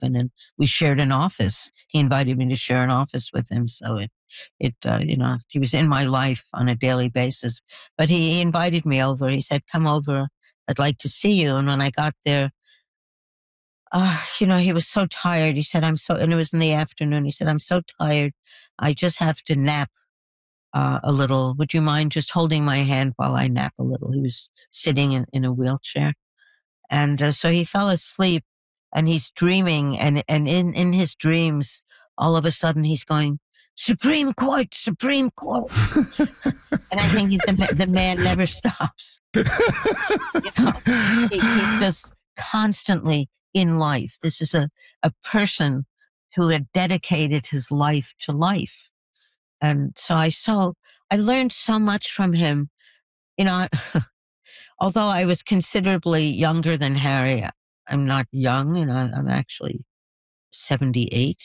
open, and we shared an office. He invited me to share an office with him. So he was in my life on a daily basis. But he invited me over. He said, come over. I'd like to see you. And when I got there, he was so tired. He said, and it was in the afternoon. He said, I'm so tired. I just have to nap a little. Would you mind just holding my hand while I nap a little? He was sitting in a wheelchair. And so he fell asleep, and he's dreaming. And in his dreams, all of a sudden he's going, Supreme Court, Supreme Court. And I think the man never stops. He's just constantly in life. This is a person who had dedicated his life to life. And so I learned so much from him. Although I was considerably younger than Harry, I'm not young, I'm actually 78.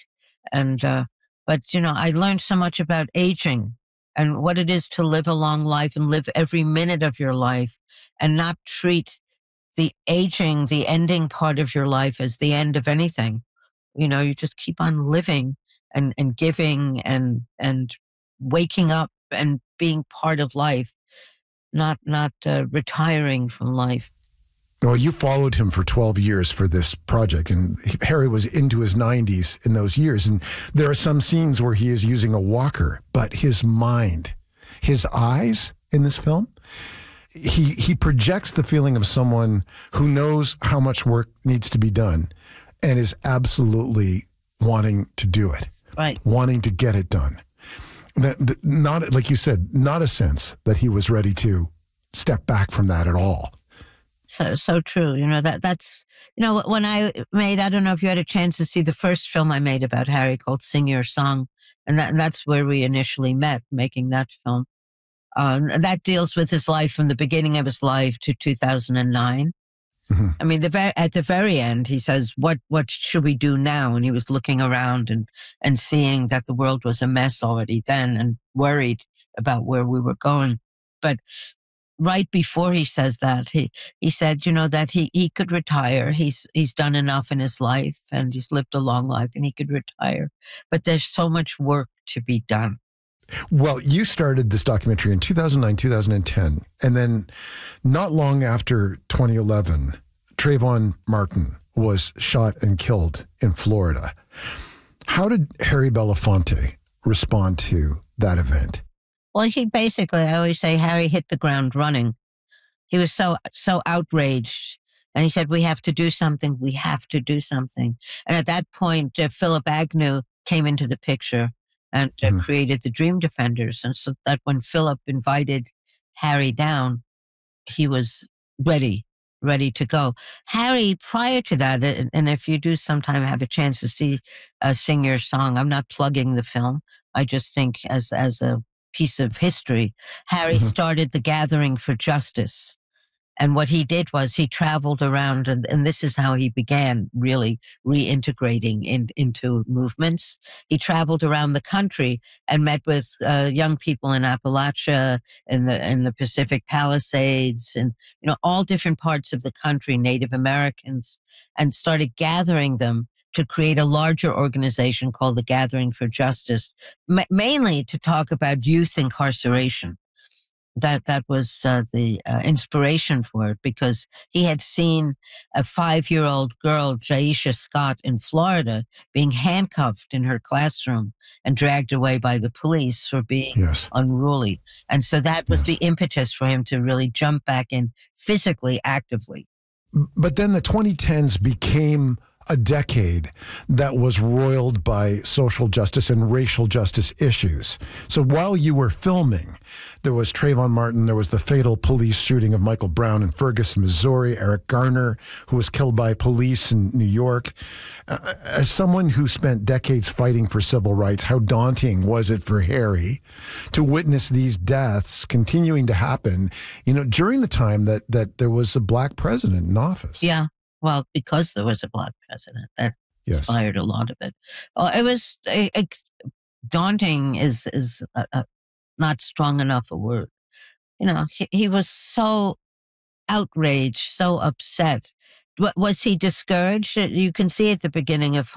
But I learned so much about aging and what it is to live a long life and live every minute of your life and not treat the aging, the ending part of your life as the end of anything. You just keep on living and giving and waking up and being part of life, not retiring from life. Well, you followed him for 12 years for this project, and Harry was into his 90s in those years. And there are some scenes where he is using a walker, but his mind, his eyes in this film, he projects the feeling of someone who knows how much work needs to be done and is absolutely wanting to do it, right? Wanting to get it done. Not, like you said, not a sense that he was ready to step back from that at all. So true. That's when I don't know if you had a chance to see the first film I made about Harry called Sing Your Song. And that's where we initially met, making that film. That deals with his life from the beginning of his life to 2009. Mm-hmm. I mean, at the very end, he says, what should we do now? And he was looking around and seeing that the world was a mess already then and worried about where we were going. But right before he says that, he said, that he could retire. He's done enough in his life and he's lived a long life and he could retire. But there's so much work to be done. Well, you started this documentary in 2009, 2010. And then not long after 2011, Trayvon Martin was shot and killed in Florida. How did Harry Belafonte respond to that event? Well, he basically, I always say, Harry hit the ground running. He was so outraged. And he said, we have to do something. We have to do something. And at that point, Philip Agnew came into the picture and created the Dream Defenders. And so that when Philip invited Harry down, he was ready to go. Harry, prior to that, and if you do sometime have a chance to see Sing Your Song, I'm not plugging the film. I just think as a piece of history, Harry started the Gathering for Justice. And what he did was he traveled around, and this is how he began really reintegrating into movements. He traveled around the country and met with young people in Appalachia, in the Pacific Palisades, and all different parts of the country, Native Americans, and started gathering them to create a larger organization called the Gathering for Justice, mainly to talk about youth incarceration. That was the inspiration for it, because he had seen a 5-year-old girl, Jaisha Scott, in Florida being handcuffed in her classroom and dragged away by the police for being unruly. And so that was the impetus for him to really jump back in physically, actively. But then the 2010s became a decade that was roiled by social justice and racial justice issues. So while you were filming, there was Trayvon Martin, there was the fatal police shooting of Michael Brown in Ferguson, Missouri, Eric Garner, who was killed by police in New York. As someone who spent decades fighting for civil rights, how daunting was it for Harry to witness these deaths continuing to happen, during the time that there was a black president in office? Yeah. Well, because there was a black president, that inspired a lot of it. It was daunting is not strong enough a word. He was so outraged, so upset Was he discouraged? You can see at the beginning of